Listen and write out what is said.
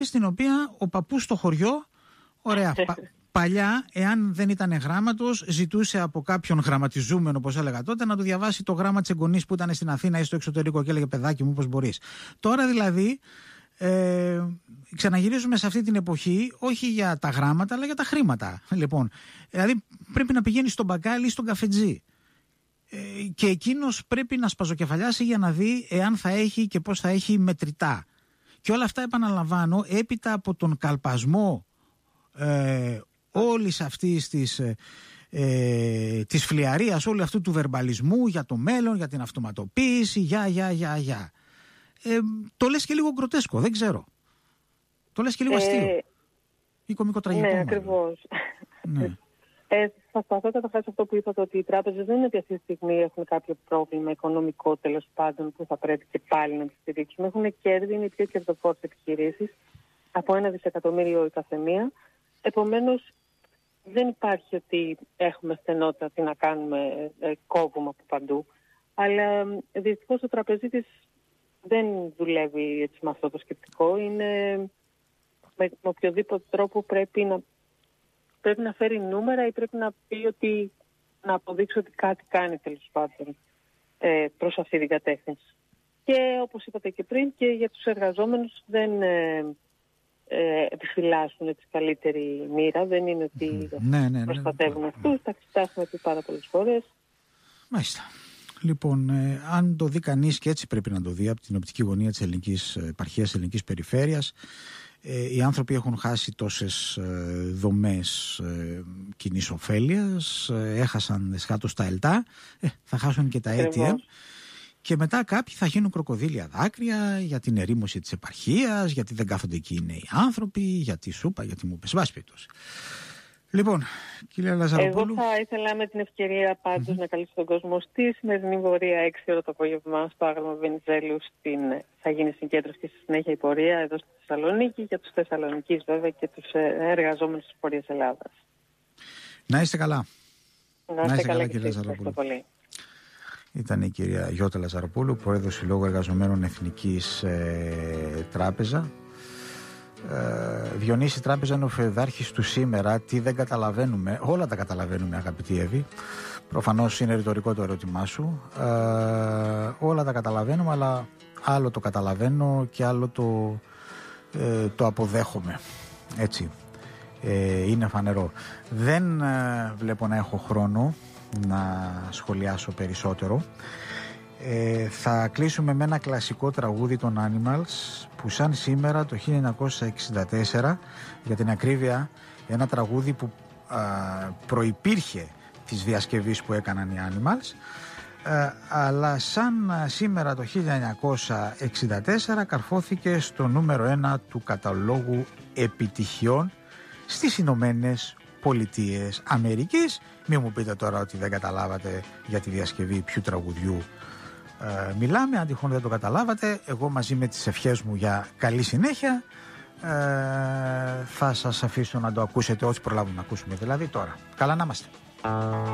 στην οποία ο παππούς στο χωριό, ωραία, παλιά, εάν δεν ήταν γράμματος, ζητούσε από κάποιον γραμματιζούμενο, όπως έλεγα τότε, να του διαβάσει το γράμμα της εγγονής που ήταν στην Αθήνα ή στο εξωτερικό και έλεγε παιδάκι μου, πώς μπορείς. Τώρα δηλαδή ξαναγυρίζουμε σε αυτή την εποχή, όχι για τα γράμματα, αλλά για τα χρήματα. Λοιπόν, δηλαδή πρέπει να πηγαίνει στον μπακάλι ή στον καφετζή. Και εκείνος πρέπει να σπαζοκεφαλιάσει για να δει εάν θα έχει και πώς θα έχει μετρητά. Και όλα αυτά, επαναλαμβάνω, έπειτα από τον καλπασμό όλης αυτής της φλιαρίας, όλου αυτού του βερμπαλισμού για το μέλλον, για την αυτοματοποίηση, το λες και λίγο γκροτέσκο, δεν ξέρω. Το λες και λίγο αστείο ή κωμικοτραγικό. Ναι, ακριβώς. Ναι. Θα σταθώ καταρχάς αυτό που είπατε, ότι οι τράπεζες δεν είναι ότι αυτή τη στιγμή έχουν κάποιο πρόβλημα οικονομικό, τέλος πάντων, που θα πρέπει και πάλι να τις στηρίξουν. Έχουν κέρδη, είναι οι πιο κερδοφόρες επιχειρήσεις, από 1 δισεκατομμύριο η καθεμία. Επομένως, δεν υπάρχει ότι έχουμε στενότητα, τι να κάνουμε, κόβουμε από παντού. Αλλά δυστυχώς ο τραπεζίτης δεν δουλεύει έτσι με αυτό το σκεπτικό. Είναι με οποιοδήποτε τρόπο πρέπει να φέρει νούμερα ή πρέπει να πει ότι να αποδείξει ότι κάτι κάνει, τέλος πάντων, προς αυτή την κατεύθυνση. Και όπως είπατε και πριν, και για τους εργαζόμενους δεν επιφυλάσσουν τη καλύτερη μοίρα. Δεν είναι ότι προστατεύουν αυτούς. Τα εξετάσουμε πει πάρα πολλές φορές. Μάλιστα. Λοιπόν, αν το δει κανείς, και έτσι πρέπει να το δει από την οπτική γωνία της ελληνικής επαρχίας, της ελληνικής περιφέρειας, οι άνθρωποι έχουν χάσει τόσες δομές κοινής ωφέλειας, έχασαν εσχάτως τα ΕΛΤΑ, θα χάσουν και τα ATM. Και μετά κάποιοι θα γίνουν κροκοδίλια δάκρυα για την ερήμωση της επαρχίας, γιατί δεν κάθονται εκεί οι νέοι άνθρωποι, για τη σούπα, γιατί μου πες, βάση περιπτώσει. Λοιπόν, κυρία Λαζαροπούλου. Εγώ θα ήθελα με την ευκαιρία πάντως να καλήσω τον κόσμο στη σημερινή πορεία 6 ώρα το απόγευμα στο άγαλμα Βενιζέλου. Θα γίνει συγκέντρωση και στη συνέχεια η πορεία εδώ στη Θεσσαλονίκη, για τους Θεσσαλονικείς βέβαια και τους εργαζόμενους της Πορείας Ελλάδας. Να είστε καλά. Να είστε καλά, κύριε Λαζαροπούλου. Ήταν η κυρία Γιώτα Λαζαροπούλου, πρόεδρος Συλλόγου Εργαζομένων Εθνικής Τράπεζα. Διονύση, η τράπεζα είναι ο φεουδάρχης του σήμερα. Τι δεν καταλαβαίνουμε? Όλα τα καταλαβαίνουμε, αγαπητή Εύη. Προφανώς είναι ρητορικό το ερώτημά σου. Όλα τα καταλαβαίνουμε, αλλά άλλο το καταλαβαίνω και άλλο το αποδέχομαι. Έτσι. Είναι φανερό. Δεν βλέπω να έχω χρόνο να σχολιάσω περισσότερο. Θα κλείσουμε με ένα κλασικό τραγούδι των Animals, που σαν σήμερα το 1964, για την ακρίβεια, ένα τραγούδι που προϋπήρχε της διασκευής που έκαναν οι Animals, αλλά σαν σήμερα το 1964 καρφώθηκε στο νούμερο 1 του καταλόγου επιτυχιών στις Ηνωμένες Πολιτείες Αμερικής. Μην μου πείτε τώρα ότι δεν καταλάβατε για τη διασκευή ποιου τραγουδιού μιλάμε. Αν τυχόν δεν το καταλάβατε, εγώ μαζί με τις ευχές μου για καλή συνέχεια θα σας αφήσω να το ακούσετε όσοι προλάβουν να ακούσουμε, δηλαδή τώρα. Καλά να είμαστε.